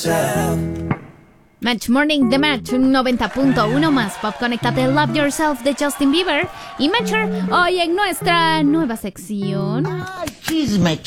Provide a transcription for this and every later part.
yourself. Match Morning, The Match 90.1 más pop. Conéctate, Love Yourself de Justin Bieber y Matcher. Hoy en nuestra nueva sección. Ay, chisme.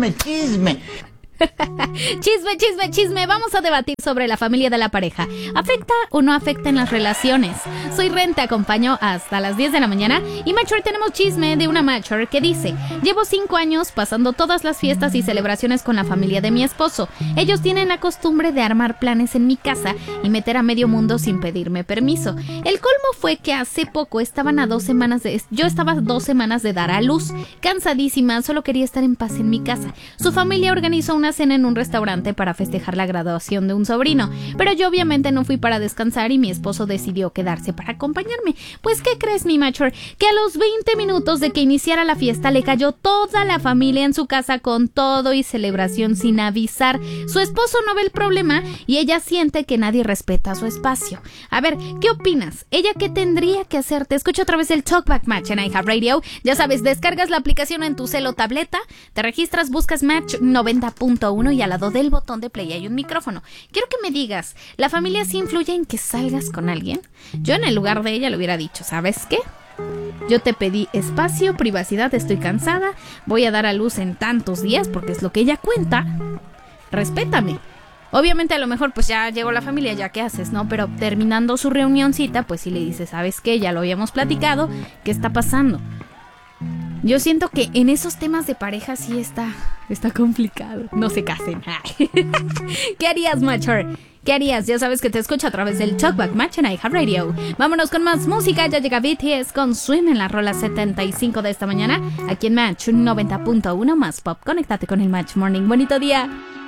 Chisme. Vamos a debatir sobre la familia de la pareja. ¿Afecta o no afecta en las relaciones? Soy Ren, te acompaño hasta las 10 de la mañana. Y Matcher, tenemos chisme de una Matcher que dice: llevo 5 años pasando todas las fiestas y celebraciones con la familia de mi esposo. Ellos tienen la costumbre de armar planes en mi casa y meter a medio mundo sin pedirme permiso. El colmo fue que hace poco yo estaba 2 semanas de dar a luz. Cansadísima, solo quería estar en paz en mi casa. Su familia organizó una cena en un restaurante para festejar la graduación de un sobrino, pero yo obviamente no fui para descansar y mi esposo decidió quedarse para acompañarme. Pues, ¿qué crees, mi Matcher? Que a los 20 minutos de que iniciara la fiesta le cayó toda la familia en su casa con todo y celebración sin avisar. Su esposo no ve el problema y ella siente que nadie respeta su espacio. A ver, ¿qué opinas? ¿Ella qué tendría que hacer? Te escucho a través del Talkback Match en iHeartRadio. Ya sabes, descargas la aplicación en tu cel o tableta, te registras, buscas Match 90.1 y al lado del botón de play hay un micrófono. Quiero que me digas, ¿la familia sí influye en que salgas con alguien? Yo en el lugar de ella le hubiera dicho, ¿sabes qué? Yo te pedí espacio, privacidad, estoy cansada, voy a dar a luz en tantos días porque es lo que ella cuenta. Respétame. Obviamente a lo mejor pues ya llegó la familia, ya qué haces, ¿no? Pero terminando su reunioncita, pues sí le dices, ¿sabes qué? Ya lo habíamos platicado, ¿qué está pasando? Yo siento que en esos temas de pareja sí está complicado. No se casen. ¿Qué harías, Matcher? ¿Qué harías? Ya sabes que te escucho a través del Talkback Match en iHeartRadio. Vámonos con más música. Ya llega BTS con Swim en la rola 75 de esta mañana. Aquí en Match 90.1 más pop. Conéctate con el Match Morning. Bonito día.